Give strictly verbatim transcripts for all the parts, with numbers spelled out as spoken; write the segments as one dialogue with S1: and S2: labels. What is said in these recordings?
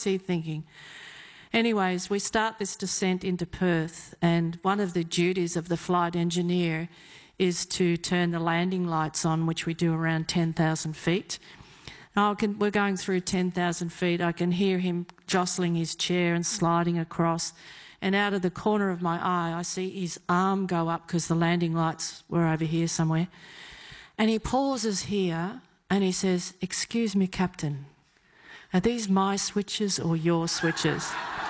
S1: he thinking? Anyways, we start this descent into Perth, and one of the duties of the flight engineer is to turn the landing lights on, which we do around ten thousand feet. I can, we're going through ten thousand feet. I can hear him jostling his chair and sliding across. And out of the corner of my eye, I see his arm go up because the landing lights were over here somewhere. And he pauses here and he says, "Excuse me, Captain, are these my switches or your switches?"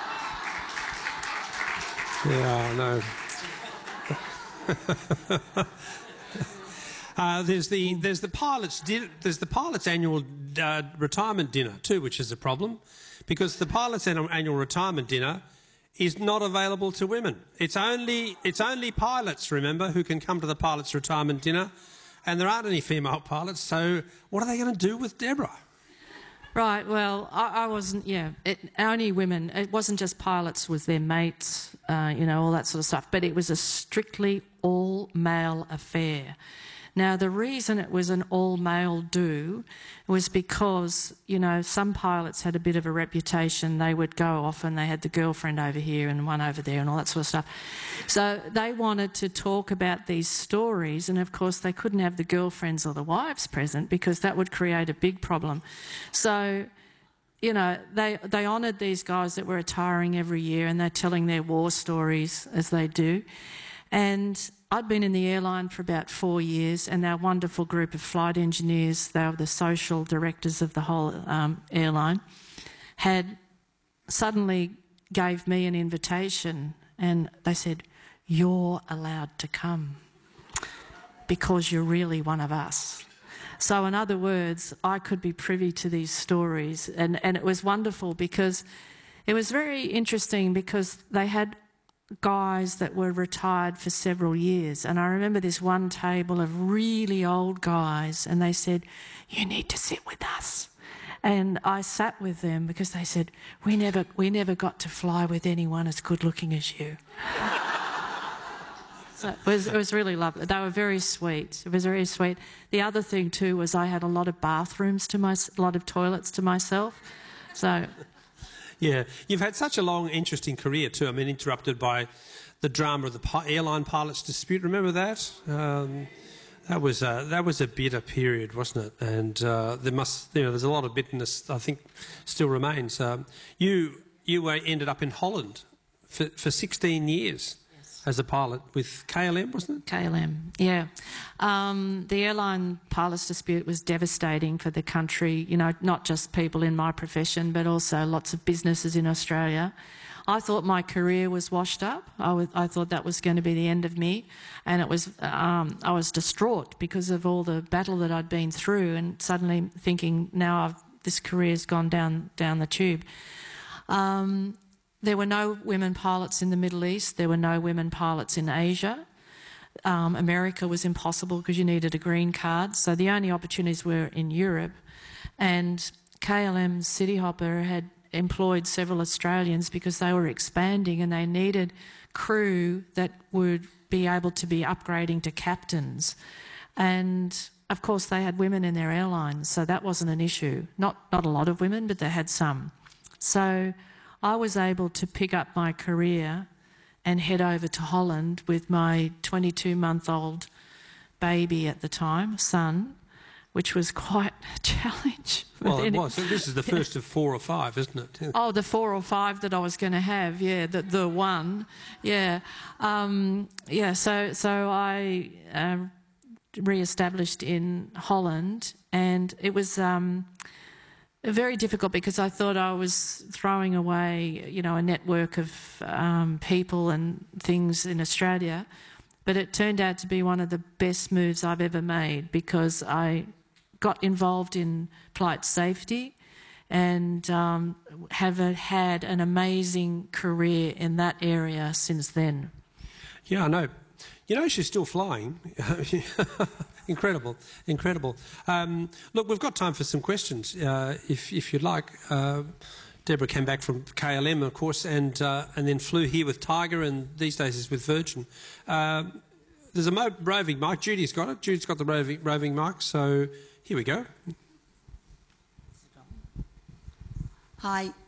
S2: Yeah, I know. uh, there's the there's the pilot's din- there's the pilot's annual uh, retirement dinner too, which is a problem, because the pilot's annual, annual retirement dinner is not available to women. It's only it's only pilots, remember, who can come to the pilot's retirement dinner, and there aren't any female pilots. So what are they going to do with Deborah?
S1: Right, well, I, I wasn't, yeah, it, only women. It wasn't just pilots, it was their mates, uh, you know, all that sort of stuff. But it was a strictly all-male affair. Now, the reason it was an all-male do was because, you know, some pilots had a bit of a reputation. They would go off and they had the girlfriend over here and one over there and all that sort of stuff. So they wanted to talk about these stories, and of course they couldn't have the girlfriends or the wives present because that would create a big problem. So, you know, they, they honoured these guys that were retiring every year, and they're telling their war stories as they do. And I'd been in the airline for about four years, and our wonderful group of flight engineers, they were the social directors of the whole um, airline, had suddenly gave me an invitation, and they said, "You're allowed to come because you're really one of us." So in other words, I could be privy to these stories, and, and it was wonderful because it was very interesting because they had guys that were retired for several years, and I remember this one table of really old guys, and they said, "You need to sit with us." And I sat with them because they said, we never we never got to fly with anyone as good looking as you. So it was, it was really lovely. They were very sweet. It was very sweet. The other thing too was I had a lot of bathrooms to my a lot of toilets to myself. So
S2: yeah, you've had such a long, interesting career too. I mean, interrupted by the drama of the pi- airline pilots dispute. Remember that? Um, that was a, that was a bitter period, wasn't it? And uh, there must, you know, there's a lot of bitterness. I think still remains. Um, you you were, ended up in Holland for for sixteen years. As a pilot with K L M, wasn't it?
S1: K L M, yeah. Um, the airline pilots dispute was devastating for the country, you know, not just people in my profession, but also lots of businesses in Australia. I thought my career was washed up. I, was, I thought that was going to be the end of me, and it was. Um, I was distraught because of all the battle that I'd been through, and suddenly thinking, now I've, this career's gone down, down the tube. Um, There were no women pilots in the Middle East. There were no women pilots in Asia. Um, America was impossible because you needed a green card. So the only opportunities were in Europe. And K L M Cityhopper had employed several Australians because they were expanding and they needed crew that would be able to be upgrading to captains. And of course they had women in their airlines, so that wasn't an issue. Not, not a lot of women, but they had some. So I was able to pick up my career and head over to Holland with my twenty-two-month-old baby at the time, son, which was quite a challenge.
S2: Well, it was. So this is the first of four or five, isn't it?
S1: Oh, the four or five that I was going to have, yeah, the, the one, yeah. Um, yeah, so, so I uh, re-established in Holland, and it was... Um, very difficult because I thought I was throwing away, you know, a network of um, people and things in Australia, but it turned out to be one of the best moves I've ever made because I got involved in flight safety and um, have a, had an amazing career in that area since then.
S2: Yeah, I know. You know, she's still flying. Incredible, incredible. Um, look, we've got time for some questions, uh, if, if you'd like. Uh, Deborah came back from K L M, of course, and uh, and then flew here with Tiger, and these days is with Virgin. Uh, there's a mo roving mic. Judy's got it. Judy's got the roving, roving mic, so here we go.
S3: Hi,